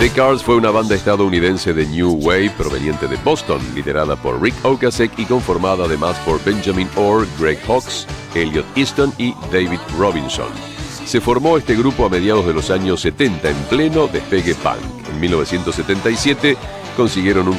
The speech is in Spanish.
The Cars fue una banda estadounidense de New Wave proveniente de Boston, liderada por Rick Ocasek y conformada además por Benjamin Orr, Greg Hawkes, Elliot Easton y David Robinson. Se formó este grupo a mediados de los años 70 en pleno despegue punk. En 1977 consiguieron un